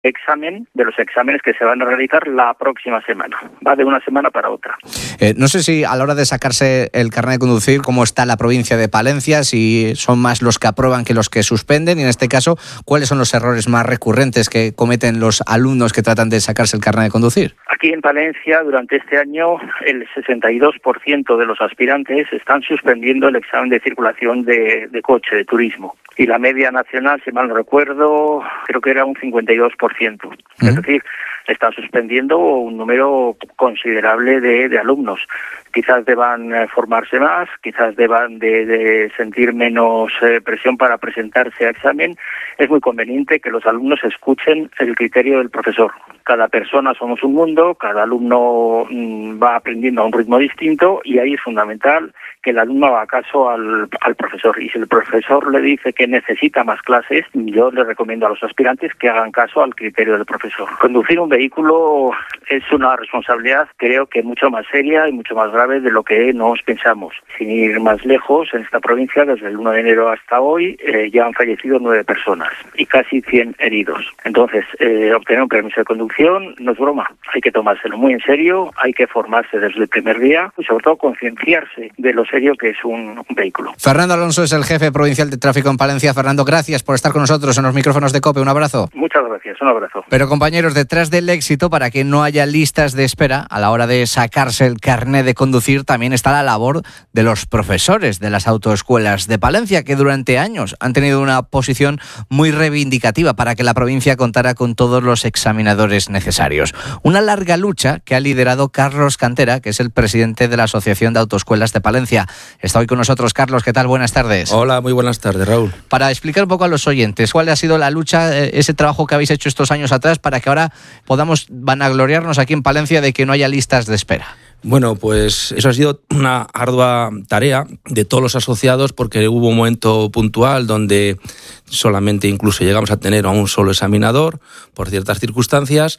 examen de los exámenes que se van a realizar la próxima semana. Va de una semana para otra. No sé si a la hora de sacarse el carnet de conducir, cómo está la provincia de Palencia, si son más los que aprueban que los que suspenden, y en este caso, ¿cuáles son los errores más recurrentes que cometen los alumnos que tratan de sacarse el carnet de conducir? Aquí en Palencia, durante este año, el 62% de los aspirantes están suspendiendo el examen de circulación de coche, de turismo. Y la media nacional, si mal no recuerdo, creo que era un 52%. Es decir, están suspendiendo un número considerable de alumnos. Quizás deban formarse más, quizás deban de sentir menos presión para presentarse a examen. Es muy conveniente que los alumnos escuchen el criterio del profesor. Cada persona somos un mundo, cada alumno va aprendiendo a un ritmo distinto y ahí es fundamental que el alumno haga caso al profesor. Y si el profesor le dice que necesita más clases, yo le recomiendo a los aspirantes que hagan caso al criterio del profesor. Conducir un vehículo es una responsabilidad, creo que mucho más seria y mucho más grave de lo que nos pensamos. Sin ir más lejos, en esta provincia, desde el 1 de enero hasta hoy, ya han fallecido 9 personas y casi 100 heridos. Entonces, obtener un permiso de conducción no es broma. Hay que tomárselo muy en serio, hay que formarse desde el primer día y sobre todo concienciarse de lo serio que es un vehículo. Fernando Alonso es el jefe provincial de tráfico en Palencia. Fernando, gracias por estar con nosotros en los micrófonos de COPE. Un abrazo. Muchas gracias, un abrazo. Pero compañeros, detrás del éxito, para que no haya listas de espera a la hora de sacarse el carnet de conducir, también está la labor de los profesores de las autoescuelas de Palencia, que durante años han tenido una posición muy reivindicativa para que la provincia contara con todos los examinadores necesarios. Una larga lucha que ha liderado Carlos Cantera, que es el presidente de la Asociación de Autoescuelas de Palencia. Está hoy con nosotros. Carlos, ¿qué tal? Buenas tardes. Hola, muy buenas tardes, Raúl. Para explicar un poco a los oyentes, ¿cuál ha sido la lucha, ese trabajo que habéis hecho estos años atrás para que ahora podamos vanagloriarnos aquí en Palencia de que no haya listas de espera? Bueno, pues eso ha sido una ardua tarea de todos los asociados, porque hubo un momento puntual donde solamente incluso llegamos a tener a un solo examinador por ciertas circunstancias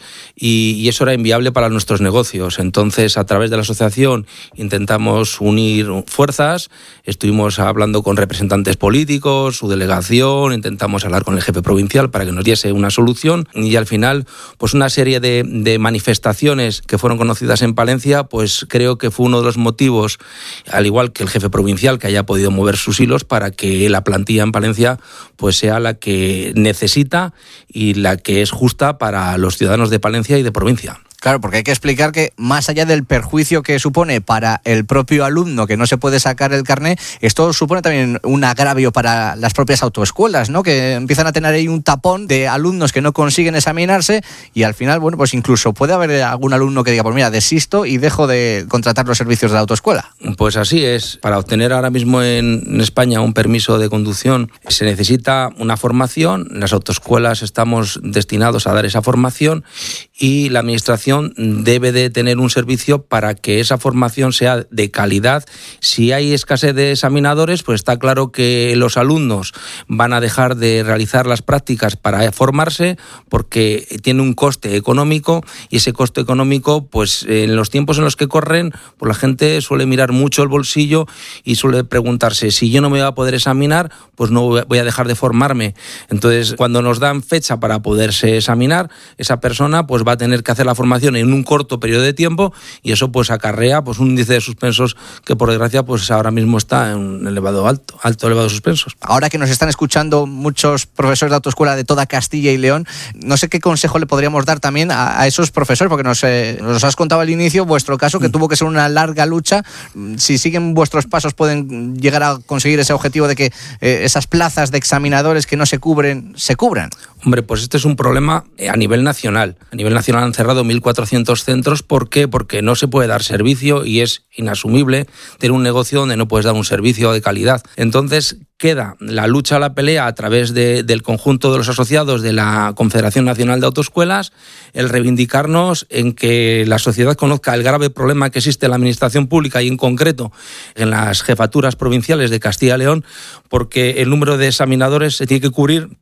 y eso era inviable para nuestros negocios. Entonces, a través de la asociación intentamos unir fuerzas, estuvimos hablando con representantes políticos, su delegación, intentamos hablar con el jefe provincial para que nos diese una solución y al final, pues una serie de manifestaciones que fueron conocidas en Palencia, pues creo que fue uno de los motivos, al igual que el jefe provincial, que haya podido mover sus hilos para que la plantilla en Palencia pues sea la que necesita y la que es justa para los ciudadanos de Palencia y de provincia. Claro, porque hay que explicar que más allá del perjuicio que supone para el propio alumno que no se puede sacar el carné, esto supone también un agravio para las propias autoescuelas, ¿no? Que empiezan a tener ahí un tapón de alumnos que no consiguen examinarse y al final, bueno, pues incluso puede haber algún alumno que diga, pues mira, desisto y dejo de contratar los servicios de la autoescuela. Pues así es. Para obtener ahora mismo en España un permiso de conducción se necesita una formación. Las autoescuelas estamos destinados a dar esa formación y la administración debe de tener un servicio para que esa formación sea de calidad. Si hay escasez de examinadores, pues está claro que los alumnos van a dejar de realizar las prácticas para formarse porque tiene un coste económico y ese coste económico, pues en los tiempos en los que corren, pues la gente suele mirar mucho el bolsillo y suele preguntarse, si yo no me voy a poder examinar, pues no voy a dejar de formarme. Entonces, cuando nos dan fecha para poderse examinar, esa persona pues va a tener que hacer la formación en un corto periodo de tiempo y eso pues acarrea pues un índice de suspensos que por desgracia pues ahora mismo está en un elevado suspensos. Ahora que nos están escuchando muchos profesores de autoescuela de toda Castilla y León, no sé qué consejo le podríamos dar también a esos profesores, porque nos has contado al inicio vuestro caso que tuvo que ser una larga lucha. Si siguen vuestros pasos pueden llegar a conseguir ese objetivo de que esas plazas de examinadores que no se cubren, se cubran. Hombre, pues este es un problema a nivel nacional. A nivel nacional han cerrado 1.400 centros. ¿Por qué? Porque no se puede dar servicio y es inasumible tener un negocio donde no puedes dar un servicio de calidad. Entonces queda la lucha, la pelea a través del conjunto de los asociados de la Confederación Nacional de Autoescuelas, el reivindicarnos en que la sociedad conozca el grave problema que existe en la administración pública y en concreto en las jefaturas provinciales de Castilla y León, porque el número de examinadores se tiene que cubrir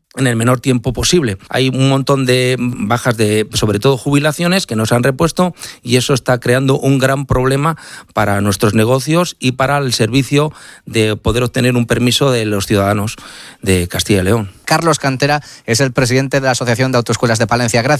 en el menor tiempo posible. Hay un montón de bajas de, sobre todo jubilaciones, que no se han repuesto, y eso está creando un gran problema para nuestros negocios y para el servicio de poder obtener un permiso de los ciudadanos de Castilla y León. Carlos Cantera es el presidente de la Asociación de Autoescuelas de Palencia. Gracias.